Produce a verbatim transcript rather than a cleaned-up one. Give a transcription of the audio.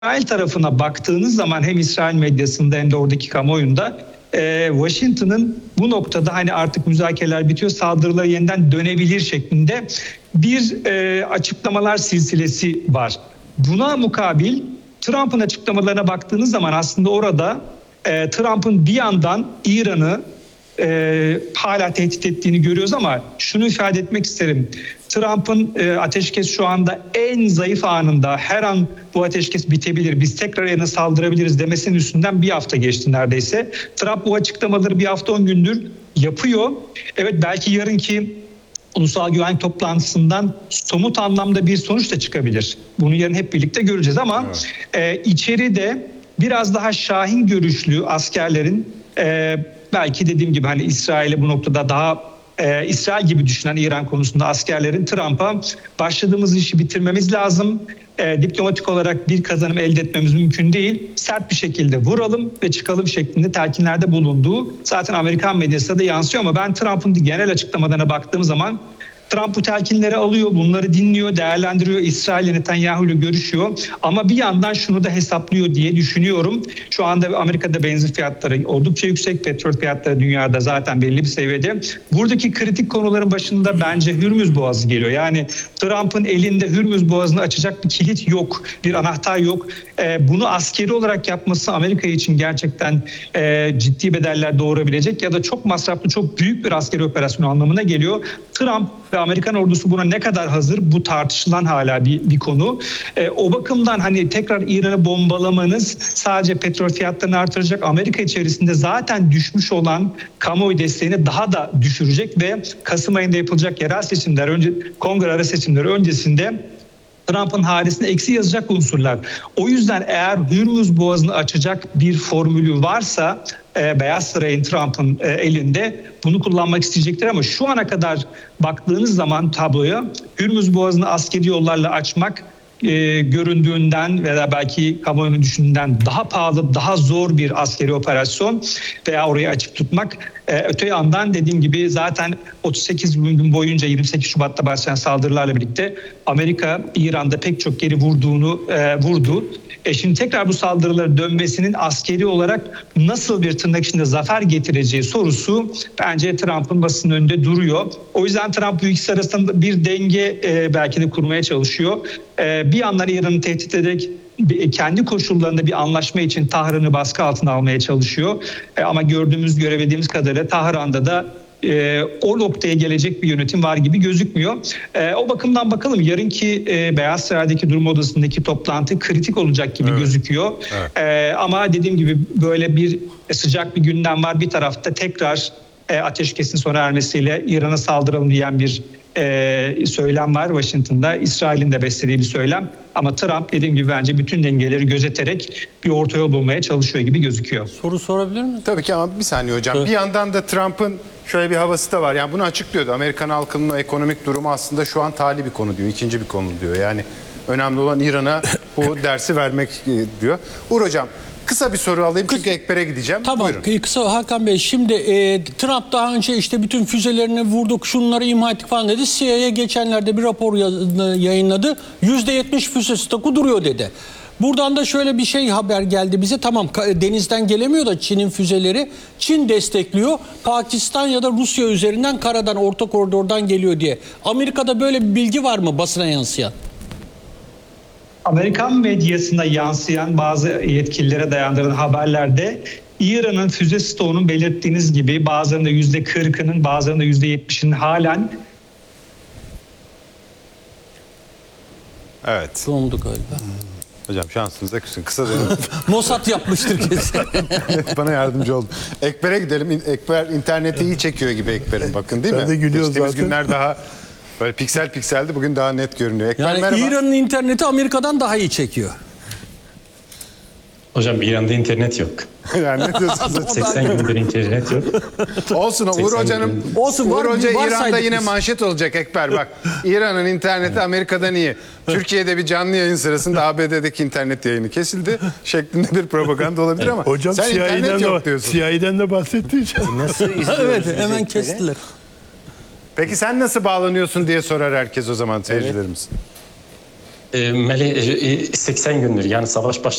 İsrail tarafına baktığınız zaman hem İsrail medyasında hem de oradaki kamuoyunda e, Washington'ın bu noktada hani artık müzakereler bitiyor, saldırılara yeniden dönebilir şeklinde bir e, açıklamalar silsilesi var. Buna mukabil Trump'ın açıklamalarına baktığınız zaman aslında orada e, Trump'ın bir yandan İran'ı e, hala tehdit ettiğini görüyoruz ama şunu ifade etmek isterim. Trump'ın e, ateşkes şu anda en zayıf anında, her an bu ateşkes bitebilir, biz tekrar İran'a saldırabiliriz demesinin üstünden bir hafta geçti neredeyse. Trump bu açıklamaları bir hafta on gündür yapıyor. Evet, belki yarınki ulusal güvenlik toplantısından somut anlamda bir sonuç da çıkabilir. Bunu yarın hep birlikte göreceğiz ama evet. e, içeride biraz daha şahin görüşlü askerlerin e, belki dediğim gibi hani İsrail'e bu noktada daha Ee, İsrail gibi düşünen İran konusunda askerlerin Trump'a başladığımız işi bitirmemiz lazım. Ee, diplomatik olarak bir kazanım elde etmemiz mümkün değil. Sert bir şekilde vuralım ve çıkalım şeklinde telkinlerde bulunduğu zaten Amerikan medyasında da yansıyor ama ben Trump'ın genel açıklamalarına baktığım zaman Trump bu telkinleri alıyor, bunları dinliyor, değerlendiriyor, İsrail Netanyahu ile görüşüyor. Ama bir yandan şunu da hesaplıyor diye düşünüyorum. Şu anda Amerika'da benzin fiyatları oldukça yüksek, petrol fiyatları dünyada zaten belli bir seviyede. Buradaki kritik konuların başında bence Hürmüz Boğazı geliyor. Yani Trump'ın elinde Hürmüz Boğazı'nı açacak bir kilit yok, bir anahtar yok. Ee, bunu askeri olarak yapması Amerika için gerçekten e, ciddi bedeller doğurabilecek ya da çok masraflı, çok büyük bir askeri operasyon anlamına geliyor. Trump ve Amerikan ordusu buna ne kadar hazır, bu tartışılan hala bir, bir konu. E, o bakımdan hani tekrar İran'ı bombalamanız sadece petrol fiyatlarını artıracak, Amerika içerisinde zaten düşmüş olan kamuoyu desteğini daha da düşürecek ve Kasım ayında yapılacak yerel seçimler, önce kongre ara seçimleri öncesinde Trump'ın hanesine eksi yazacak unsurlar. O yüzden eğer Hürmüz Boğazı'nı açacak bir formülü varsa e, Beyaz Saray'ın, Trump'ın e, elinde bunu kullanmak isteyecektir ama şu ana kadar baktığınız zaman tabloya Hürmüz Boğazı'nı askeri yollarla açmak e, göründüğünden veya belki kamuoyunun düşündüğünden daha pahalı, daha zor bir askeri operasyon veya orayı açık tutmak. E, öte yandan dediğim gibi zaten otuz sekiz gün boyunca yirmi sekiz Şubat'ta başlayan saldırılarla birlikte Amerika İran'da pek çok geri vurduğunu e, vurdu. E şimdi tekrar bu saldırılara dönmesinin askeri olarak nasıl bir tırnak içinde zafer getireceği sorusu bence Trump'ın basının önünde duruyor. O yüzden Trump bu ikisi arasında bir denge e, belki de kurmaya çalışıyor. E, bir yandan İran'ı tehdit ederek kendi koşullarında bir anlaşma için Tahran'ı baskı altına almaya çalışıyor. E, ama gördüğümüz, görebildiğimiz kadarıyla Tahran'da da E, o noktaya gelecek bir yönetim var gibi gözükmüyor. E, o bakımdan bakalım yarınki e, Beyaz Saray'daki durum odasındaki toplantı kritik olacak gibi evet. gözüküyor. Evet. E, ama dediğim gibi böyle bir sıcak bir gündem var. Bir tarafta tekrar e, ateşkesin sona ermesiyle İran'a saldıralım diyen bir e, söylem var Washington'da. İsrail'in de beslediği bir söylem. Ama Trump dediğim gibi bence bütün dengeleri gözeterek bir orta yol bulmaya çalışıyor gibi gözüküyor. Soru sorabilir miyim? Tabii ki ama bir saniye hocam. Evet. Bir yandan da Trump'ın şöyle bir havası da var. Yani bunu açıklıyordu. Amerikan halkının ekonomik durumu aslında şu an tali bir konu diyor. İkinci bir konu diyor. Yani önemli olan İran'a bu dersi vermek diyor. Uğur hocam, kısa bir soru alayım çünkü Ekber'e gideceğim. Tamam. Buyurun. Kısa Hakan Bey, şimdi e, Trump daha önce işte bütün füzelerini vurduk, şunları imha ettik falan dedi. C I A geçenlerde bir rapor yayınladı. yüzde yetmiş füze stoku duruyor dedi. Buradan da şöyle bir şey haber geldi bize. Tamam, denizden gelemiyor da Çin'in füzeleri. Çin destekliyor. Pakistan ya da Rusya üzerinden karadan, orta koridordan geliyor diye. Amerika'da böyle bir bilgi var mı basına yansıyan? Amerikan medyasına yansıyan bazı yetkililere dayandırılan haberlerde İran'ın füze stoğunun belirttiğiniz gibi bazılarında yüzde kırkının, bazılarında yüzde yetmişinin halen evet. Dondu galiba. Hmm. Hocam şansınıza küsün. Kısa dönün. Mossad yapmıştır kesin. Bana yardımcı olun. Ekber'e gidelim. Ekber interneti iyi çekiyor gibi Ekber'in. Bakın değil mi? Ben de gülüyoruz Geçtiğimiz zaten. günler daha böyle piksel pikseldi. Bugün daha net görünüyor. Ekber, yani merhaba. İran'ın interneti Amerika'dan daha iyi çekiyor. Hocam İran'da internet yok. Yani ne diyorsunuz? seksen gündür internet yok. Olsun Uğur Hoca'nın Olsun, Uğur var, Hoca İran'da yine biz. manşet olacak Ekber. Bak, İran'ın interneti Amerika'dan iyi. Türkiye'de bir canlı yayın sırasında A B D'deki internet yayını kesildi şeklinde bir propaganda olabilir ama hocam sen internet yok de, diyorsun. C I A'den de bahsettiği için. Nasıl Evet, hemen kestiler. Peki sen nasıl bağlanıyorsun diye sorar herkes o zaman seyircilerimiz. E, Melih, e, seksen gündür yani savaş